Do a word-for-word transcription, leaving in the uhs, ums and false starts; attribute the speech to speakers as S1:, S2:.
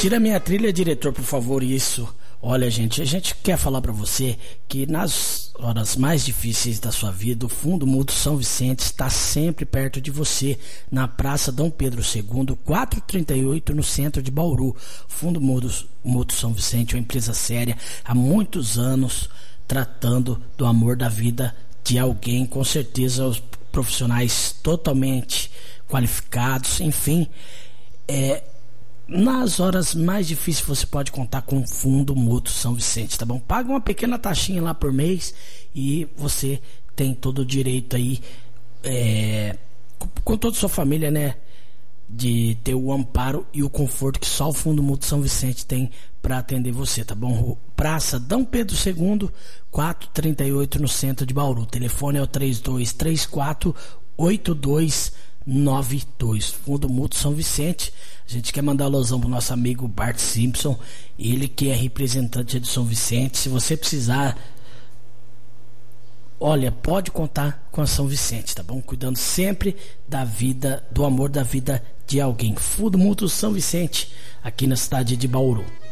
S1: Tira minha trilha, diretor, por favor, isso. Olha, gente, a gente quer falar para você que nas horas mais difíceis da sua vida, o Fundo Mútuo São Vicente está sempre perto de você, na Praça Dom Pedro segundo, quatrocentos e trinta e oito, no centro de Bauru. Fundo Mútuo, Mútuo São Vicente é uma empresa séria, há muitos anos tratando do amor da vida de alguém, com certeza os profissionais totalmente qualificados, enfim, é... nas horas mais difíceis você pode contar com o Fundo Mútuo São Vicente, tá bom? Paga uma pequena taxinha lá por mês e você tem todo o direito aí, é, com toda a sua família, né? De ter o amparo e o conforto que só o Fundo Mútuo São Vicente tem para atender você, tá bom? Praça Dom Pedro segundo, quatrocentos e trinta e oito, no centro de Bauru. O telefone é o três dois três quatro, oito dois nove dois. Fundo Mútuo São Vicente. A gente quer mandar alusão pro nosso amigo Bart Simpson, ele que é representante de São Vicente. Se você precisar, olha, pode contar com a São Vicente, tá bom? Cuidando sempre da vida, do amor da vida de alguém. Fundo Mútuo São Vicente, aqui na cidade de Bauru.